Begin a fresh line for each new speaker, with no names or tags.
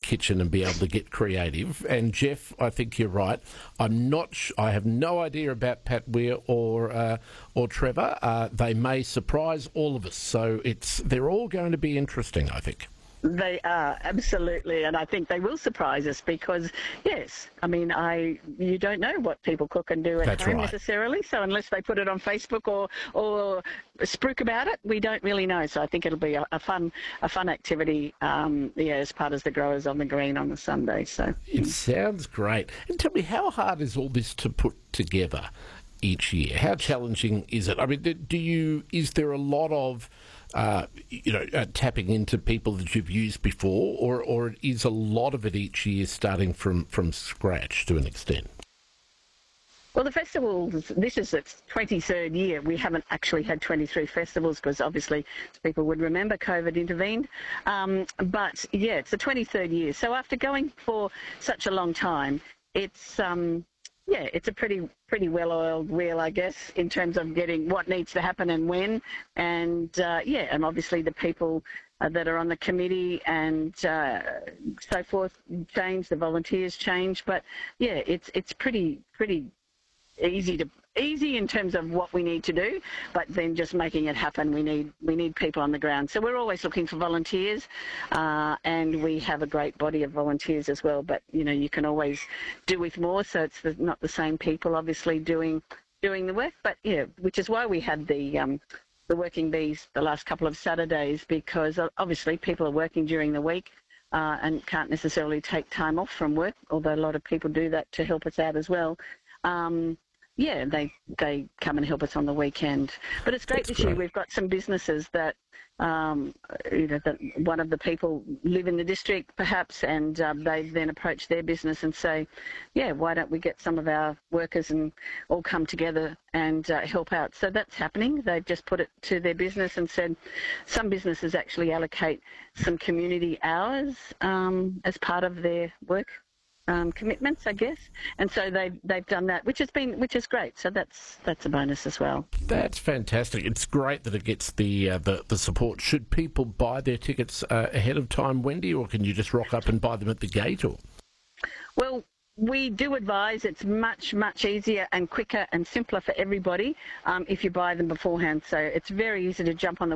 kitchen and be able to get creative. And Jeff, I think you're right. I have no idea about Pat Weir or Trevor. They may surprise all of us. So they're all going to be interesting, I think.
They are, absolutely, and I think they will surprise us because, yes, I mean, you don't know what people cook and do at home necessarily, so unless they put it on Facebook or spruik about it, we don't really know. So I think it'll be a fun activity, as part of the Growers on the Green on the Sunday. So
it sounds great. And tell me, how hard is all this to put together each year? How challenging is it? I mean, is there a lot of tapping into people that you've used before, or is a lot of it each year starting from scratch to an extent?
Well, the festival, this is its 23rd year. We haven't actually had 23 festivals because obviously, as people would remember, COVID intervened. But yeah, it's the 23rd year. So after going for such a long time, it's a pretty well-oiled wheel, I guess, in terms of getting what needs to happen and when. And, and obviously the people that are on the committee and so forth change, the volunteers change. But, yeah, it's pretty easy in terms of what we need to do, but then just making it happen, we need people on the ground. So we're always looking for volunteers, and we have a great body of volunteers as well. But you can always do with more. So it's not the same people, obviously, doing the work. But which is why we had the Working Bees the last couple of Saturdays, because obviously people are working during the week. And can't necessarily take time off from work, although a lot of people do that to help us out as well. They come and help us on the weekend. But it's great this year. We've got some businesses that, that one of the people live in the district perhaps, and they then approach their business and say, why don't we get some of our workers and all come together and help out? So that's happening. They've just put it to their business and said some businesses actually allocate some community hours as part of their work commitments, I guess, and so they've done that, which is great. So that's a bonus as well.
That's fantastic. It's great that it gets the support. Should people buy their tickets ahead of time, Wendy, or can you just rock up and buy them at the gate? Or
well, we do advise it's much, much easier and quicker and simpler for everybody if you buy them beforehand. So it's very easy to jump on the